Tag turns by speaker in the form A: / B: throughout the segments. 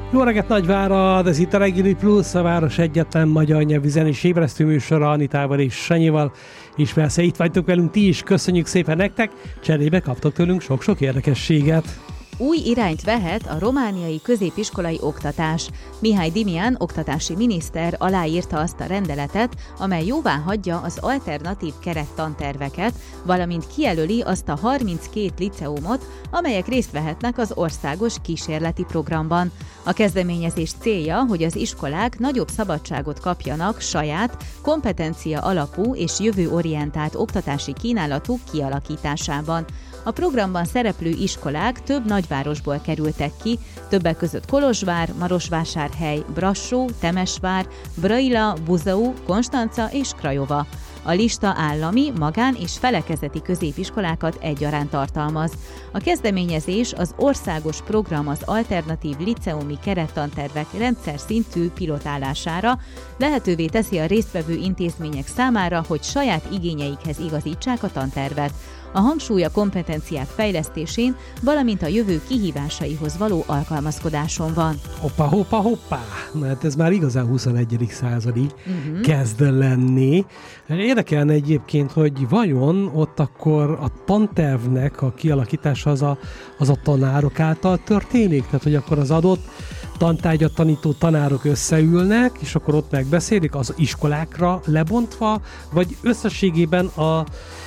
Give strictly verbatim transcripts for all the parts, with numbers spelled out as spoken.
A: Jó reggelt Nagyvárad, ez itt a Reggeli Plusz, a város egyetlen magyar nyelvű zenés ébresztő műsora Anitával és Sanyival. És persze itt vagytok velünk ti is, köszönjük szépen nektek, cserébe kaptok tőlünk sok-sok érdekességet.
B: Új irányt vehet a romániai középiskolai oktatás. Mihály Dimián oktatási miniszter aláírta azt a rendeletet, amely jóváhagyja az alternatív kerettanterveket, valamint kijelöli azt a harminckét liceumot, amelyek részt vehetnek az országos kísérleti programban. A kezdeményezés célja, hogy az iskolák nagyobb szabadságot kapjanak saját, kompetencia alapú és jövőorientált oktatási kínálatuk kialakításában. A programban szereplő iskolák több nagyvárosból kerültek ki, többek között Kolozsvár, Marosvásárhely, Brassó, Temesvár, Braila, Buzau, Konstanca és Krajova. A lista állami, magán és felekezeti középiskolákat egyaránt tartalmaz. A kezdeményezés az országos program az alternatív liceumi kerettantervek rendszer szintű pilotálására lehetővé teszi a résztvevő intézmények számára, hogy saját igényeikhez igazítsák a tantervet. A hangsúly a kompetenciák fejlesztésén, valamint a jövő kihívásaihoz való alkalmazkodáson van.
A: Hoppá, hoppá, hoppá! Mert ez már igazán huszonegyedik századi uh-huh. kezd lenni. Érdekelne egyébként, hogy vajon ott akkor a tantervnek a kialakítása az a, az a tanárok által történik? Tehát, hogy akkor az adott tantárgyat tanító tanárok összeülnek, és akkor ott megbeszélik az iskolákra lebontva, vagy összességében a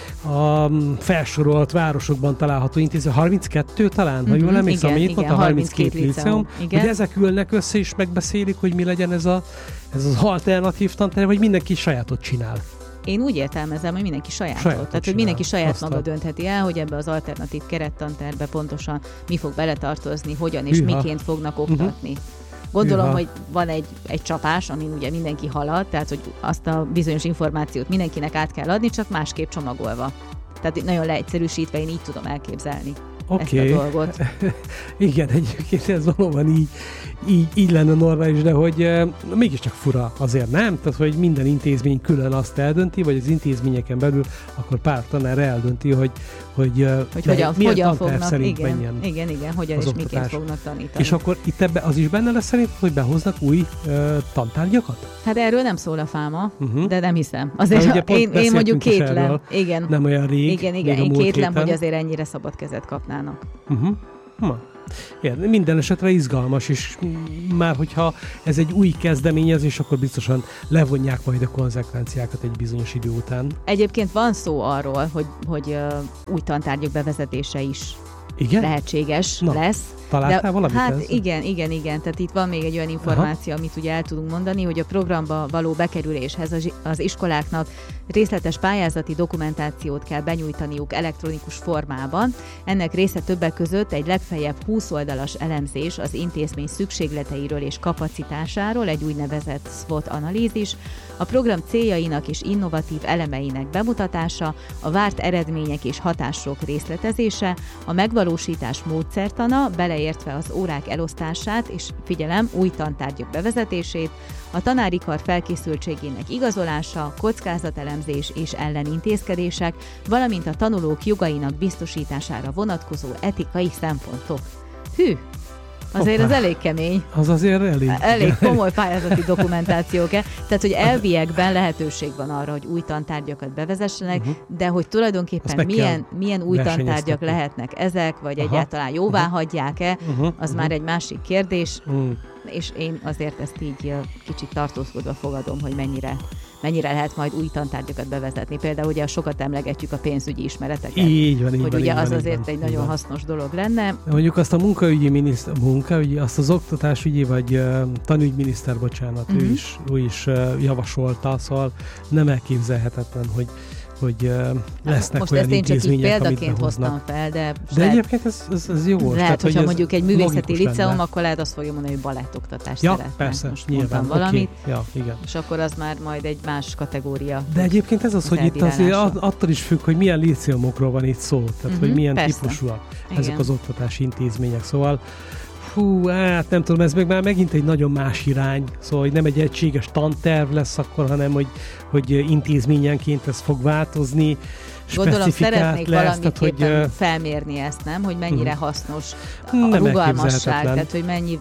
A: a felsorolt városokban található intéző, harminckettő talán, ha jól emlékszem,
B: igen,
A: mennyit mondta, harminckét liceum, hogy
B: igen.
A: ezek ülnek össze és megbeszélik, hogy mi legyen ez, a, ez az alternatív tanterv, vagy mindenki sajátot csinál.
B: Én úgy értelmezem, hogy mindenki sajátot.
A: sajátot
B: Tehát, hogy mindenki saját Aztán. maga döntheti el, hogy ebbe az alternatív kerettantervbe pontosan mi fog beletartozni, hogyan és Hűha. miként fognak oktatni. Uh-huh. Gondolom, Hűha. hogy van egy, egy csapás, amin ugye mindenki halad, tehát hogy azt a bizonyos információt mindenkinek át kell adni, csak másképp csomagolva. Tehát nagyon leegyszerűsítve én így tudom elképzelni okay. ezt a dolgot.
A: Igen, egyébként ez valóban így, így, így lenne normális, de hogy uh, mégiscsak fura azért, nem? Tehát, hogy minden intézmény külön azt eldönti, vagy az intézményeken belül akkor pár tanár eldönti, hogy, hogy, uh,
B: hogy hogyan,
A: milyen
B: hogyan
A: tanterv
B: fognak,
A: szerint
B: igen,
A: menjen
B: igen, igen, hogyan és
A: oktatás.
B: miként fognak tanítani.
A: És akkor itt ebbe az is benne lesz szerint, hogy behoznak új uh, tantárgyakat?
B: Hát erről nem szól a fáma, uh-huh. de nem hiszem.
A: Azért
B: ha, én, én mondjuk kétlem. Igen.
A: Nem olyan rég.
B: Igen, igen, én kétlem, hogy azért ennyire szabad kezet kapnának.
A: Uh-huh. Ma. Igen, minden esetre izgalmas, és már hogyha ez egy új kezdeményezés, akkor biztosan levonják majd a konzekvenciákat egy bizonyos idő után.
B: Egyébként van szó arról, hogy, hogy uh, új tantárgyak bevezetése is
A: igen?
B: lehetséges
A: Na,
B: lesz.
A: Találtál valamit?
B: Hát
A: ez?
B: igen, igen, igen. Tehát itt van még egy olyan információ, Aha. amit ugye el tudunk mondani, hogy a programba való bekerüléshez az, az iskoláknak részletes pályázati dokumentációt kell benyújtaniuk elektronikus formában. Ennek része többek között egy legfeljebb húsz oldalas elemzés az intézmény szükségleteiről és kapacitásáról, egy úgynevezett SWOT analízis, a program céljainak és innovatív elemeinek bemutatása, a várt eredmények és hatások részletezése, a megvalósítás módszertana, beleértve az órák elosztását és figyelem, új tantárgyak bevezetését, a tanári kar felkészültségének igazolása, kockázatelemzés és ellenintézkedések, valamint a tanulók jogainak biztosítására vonatkozó etikai szempontok. Hű! Azért
A: Hoppá.
B: ez elég kemény.
A: Az azért elég.
B: Elég komoly pályázati dokumentációk. Tehát, hogy elviekben lehetőség van arra, hogy új tantárgyakat bevezessenek, uh-huh. de hogy tulajdonképpen milyen, milyen új tantárgyak lehetnek ezek, vagy Aha. egyáltalán jóvá uh-huh. hagyják-e, uh-huh. az uh-huh. már egy másik kérdés. Uh-huh. És én azért ezt így kicsit tartózkodva fogadom, hogy mennyire mennyire lehet majd új tantárgyakat bevezetni. Például ugye sokat emlegetjük a pénzügyi ismereteket.
A: Így van, így
B: hogy
A: van,
B: ugye
A: így
B: az
A: van,
B: azért
A: van,
B: egy nagyon
A: van.
B: hasznos dolog lenne.
A: Mondjuk azt a munkaügyi miniszter, munkaügyi, azt az oktatásügyi, vagy uh, tanügyminiszter, bocsánat, uh-huh. ő is, ő is uh, javasolta, szóval nem elképzelhetetlen, hogy hogy uh, lesznek
B: most
A: olyan
B: intézmények,
A: intézmények,
B: most
A: amit
B: példaként hoztam fel, de...
A: De lehet, egyébként ez, ez, ez jó volt.
B: Lehet,
A: tehát,
B: hogyha
A: hogy
B: mondjuk egy művészeti liceum,
A: lenne.
B: akkor lehet azt fogja mondani, hogy balettoktatást
A: ja,
B: szeretne.
A: persze,
B: most
A: nyilván.
B: valamit,
A: okay. ja, igen.
B: és akkor az már majd egy más kategória.
A: De egyébként ez az, hogy itt azért attól is függ, hogy milyen liceumokról van itt szó, tehát uh-huh, hogy milyen persze. típusúak ezek igen. az oktatási intézmények. Szóval hú, hát nem tudom, ez meg már megint egy nagyon más irány, szóval hogy nem egy egységes tanterv lesz akkor, hanem hogy, hogy intézményenként ez fog változni,
B: Gondolom, szeretnék
A: lesz,
B: valamiképpen
A: tehát, hogy,
B: felmérni ezt, nem? Hogy mennyire
A: uh-huh.
B: hasznos a rugalmasság, tehát hogy mennyi,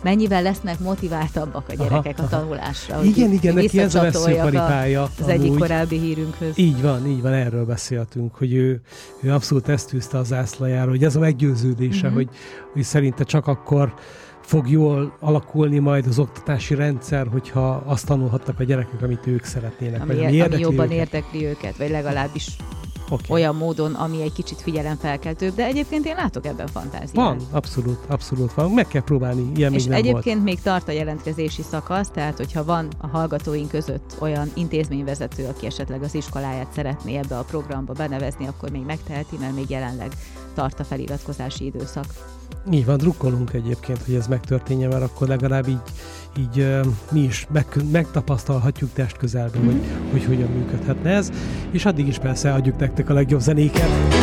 B: mennyivel lesznek motiváltabbak a gyerekek aha, a tanulásra.
A: Aha. Igen, igen, neki ez a veszőparipája.
B: Az egyik úgy, korábbi hírünkhöz.
A: Így van, így van, erről beszéltünk, hogy ő, ő abszolút ezt tűzte az zászlajára, hogy ez a meggyőződése, mm-hmm. hogy, hogy szerinte csak akkor fog jól alakulni majd az oktatási rendszer, hogyha azt tanulhatnak a gyerekek, amit ők szeretnének.
B: Ami,
A: vagy ami,
B: ami jobban
A: őket.
B: érdekli őket, vagy legalábbis okay. olyan módon, ami egy kicsit figyelemfelkeltőbb, de egyébként én látok ebben fantáziát.
A: Van, abszolút, abszolút van. Meg kell próbálni, ilyen
B: és
A: még nem
B: egyébként
A: volt.
B: még tart a jelentkezési szakasz, tehát hogyha van a hallgatóink között olyan intézményvezető, aki esetleg az iskoláját szeretné ebbe a programba benevezni, akkor még megteheti, mert még jelenleg tart a feliratkozási időszak.
A: Így van, drukkolunk egyébként, hogy ez megtörténjen, mert akkor legalább így, így uh, mi is meg, megtapasztalhatjuk testközelben, mm. hogy, hogy hogyan működhetne ez, és addig is persze adjuk nektek a legjobb zenéket.